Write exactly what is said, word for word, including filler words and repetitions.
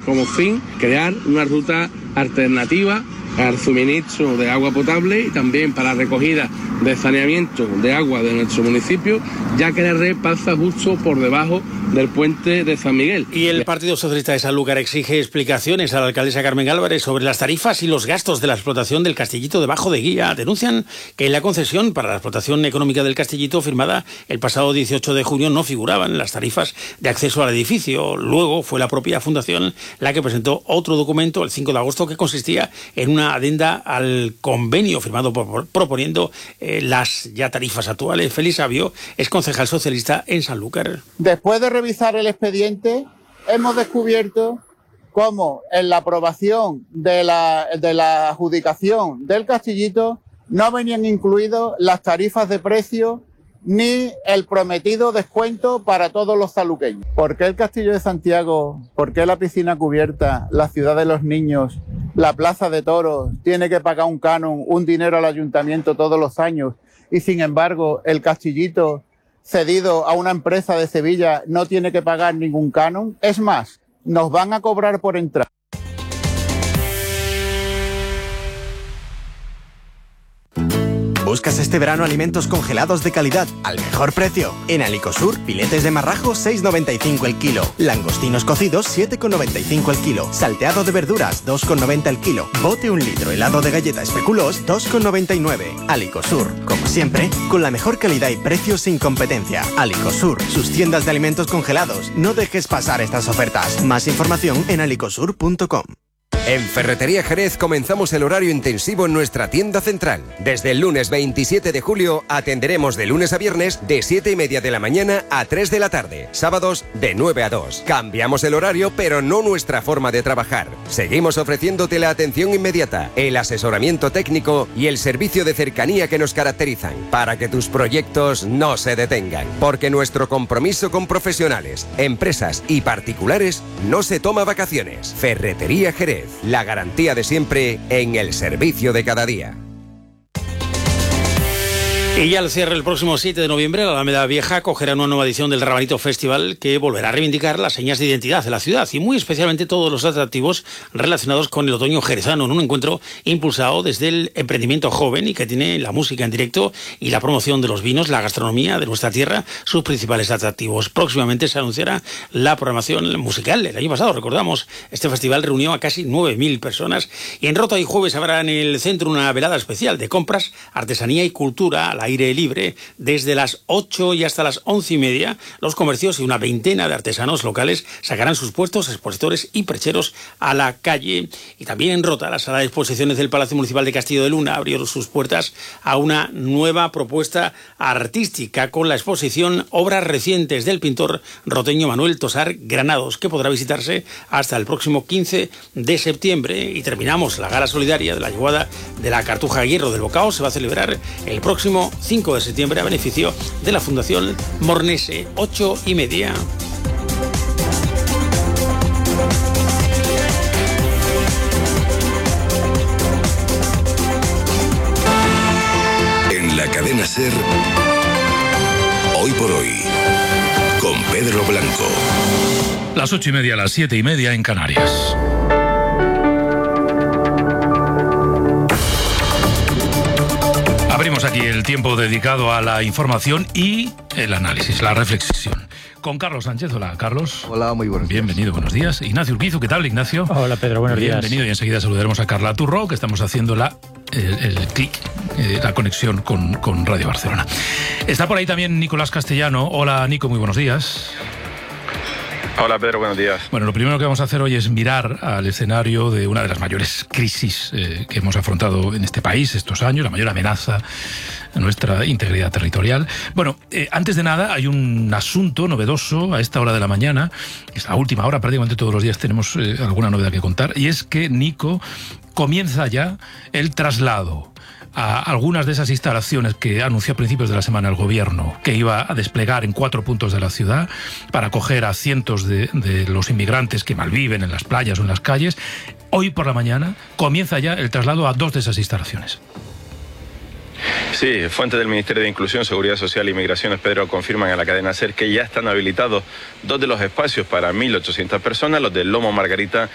como fin crear una ruta alternativa al suministro de agua potable y también para la recogida de saneamiento de agua de nuestro municipio, ya que la red pasa justo por debajo del puente de San Miguel. Y el Partido Socialista de Sanlúcar exige explicaciones a la alcaldesa Carmen Álvarez sobre las tarifas y los gastos de la explotación del Castillito de Bajo de Guía. Denuncian que en la concesión para la explotación económica del Castillito firmada el pasado dieciocho de junio no figuraban las tarifas de acceso al edificio. Luego fue la propia Fundación la que presentó otro documento el cinco de agosto que consistía en una adenda al convenio firmado por, proponiendo eh, las ya tarifas actuales. Félix Sabio es concejal socialista en Sanlúcar. Después de revisar el expediente, hemos descubierto cómo en la aprobación de la, de la adjudicación del Castillito no venían incluidas las tarifas de precio ni el prometido descuento para todos los sanluqueños. ¿Por qué el Castillo de Santiago, por qué la piscina cubierta, la ciudad de los niños, la plaza de toros tiene que pagar un canon, un dinero al ayuntamiento todos los años y sin embargo el Castillito cedido a una empresa de Sevilla no tiene que pagar ningún canon? Es más, nos van a cobrar por entrar. ¿Buscas este verano alimentos congelados de calidad al mejor precio? En Alicosur, filetes de marrajo seis con noventa y cinco el kilo, langostinos cocidos siete con noventa y cinco el kilo, salteado de verduras dos con noventa el kilo, bote un litro helado de galleta especuloos dos con noventa y nueve. Alicosur, como siempre, con la mejor calidad y precios sin competencia. Alicosur, sus tiendas de alimentos congelados. No dejes pasar estas ofertas. Más información en alicosur punto com. En Ferretería Jerez comenzamos el horario intensivo en nuestra tienda central. Desde el lunes veintisiete de julio atenderemos de lunes a viernes de siete y media de la mañana a tres de la tarde. Sábados de nueve a dos. Cambiamos el horario, pero no nuestra forma de trabajar. Seguimos ofreciéndote la atención inmediata, el asesoramiento técnico y el servicio de cercanía que nos caracterizan, para que tus proyectos no se detengan. Porque nuestro compromiso con profesionales, empresas y particulares no se toma vacaciones. Ferretería Jerez. La garantía de siempre en el servicio de cada día. Y ya al cierre el próximo siete de noviembre, la Alameda Vieja acogerá una nueva edición del Rabanito Festival que volverá a reivindicar las señas de identidad de la ciudad y muy especialmente todos los atractivos relacionados con el otoño jerezano, en un encuentro impulsado desde el emprendimiento joven y que tiene la música en directo y la promoción de los vinos, la gastronomía de nuestra tierra, sus principales atractivos. Próximamente se anunciará la programación musical. El año pasado, recordamos, este festival reunió a casi nueve mil personas y en Rota y jueves habrá en el centro una velada especial de compras, artesanía y cultura a la aire libre desde las ocho y hasta las once y media. Los comercios y una veintena de artesanos locales sacarán sus puestos, expositores y percheros a la calle. Y también en Rota, la sala de exposiciones del Palacio Municipal de Castillo de Luna abrió sus puertas a una nueva propuesta artística con la exposición Obras recientes del pintor roteño Manuel Tosar Granados, que podrá visitarse hasta el próximo quince de septiembre. Y terminamos la gala solidaria de la Yeguada de la Cartuja Hierro del Bocao. Se va a celebrar el próximo cinco de septiembre a beneficio de la Fundación Mornese, ocho y media. En la cadena SER, hoy por hoy, con Pedro Blanco. Las ocho y media, las siete y media en Canarias. Abrimos aquí el tiempo dedicado a la información y el análisis, la reflexión. Con Carlos Sánchez. Hola, Carlos. Hola, muy buenos días. Bienvenido, buenos días. Ignacio Urquizu, ¿qué tal, Ignacio? Hola, Pedro, buenos días. Bienvenido y enseguida saludaremos a Carla Turro, que estamos haciendo la, el, el clic, eh, la conexión con, con Radio Barcelona. Está por ahí también Nicolás Castellano. Hola, Nico, muy buenos días. Hola, Pedro, buenos días. Bueno, lo primero que vamos a hacer hoy es mirar al escenario de una de las mayores crisis eh, que hemos afrontado en este país estos años, la mayor amenaza a nuestra integridad territorial. Bueno, eh, antes de nada, hay un asunto novedoso a esta hora de la mañana, es la última hora, prácticamente todos los días tenemos eh, alguna novedad que contar, y es que, Nico, comienza ya el traslado a algunas de esas instalaciones que anunció a principios de la semana el gobierno que iba a desplegar en cuatro puntos de la ciudad para acoger a cientos de, de los inmigrantes que malviven en las playas o en las calles. Hoy por la mañana comienza ya el traslado a dos de esas instalaciones. Sí, fuentes del Ministerio de Inclusión, Seguridad Social y Migraciones, Pedro, confirman a la cadena SER que ya están habilitados dos de los espacios para mil ochocientas personas, los del Lomo Margarita